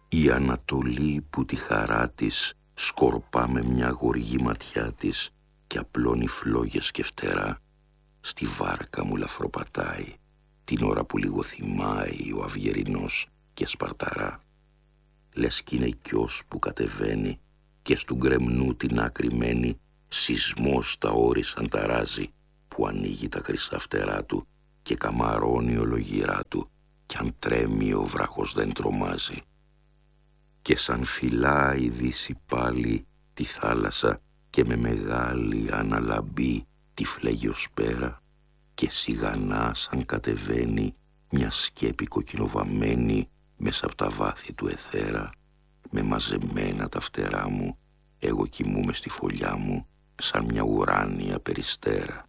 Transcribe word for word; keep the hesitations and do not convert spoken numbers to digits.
Η Ανατολή που τη χαρά της σκορπά με μια γοργή ματιά της και απλώνει φλόγες και φτερά, στη βάρκα μου λαφροπατάει την ώρα που λίγο θυμάει ο Αυγερινός και σπαρταρά. Λες κι είναι οικιός που κατεβαίνει και στου γκρεμνού την άκρη μένει, σεισμός τα όρη σαν ταράζει, που ανοίγει τα χρυσά φτερά του και καμαρώνει ολογυρά του, κι αν τρέμει ο βράχος δεν τρομάζει. Και σαν φυλά η δύση πάλι τη θάλασσα και με μεγάλη αναλαμπή τη φλέγει ως πέρα, και σιγανά σαν κατεβαίνει μια σκέπη κοκκινοβαμένη μέσα από τα βάθη του αιθέρα, με μαζεμένα τα φτερά μου εγώ κοιμούμαι στη φωλιά μου σαν μια ουράνια περιστέρα.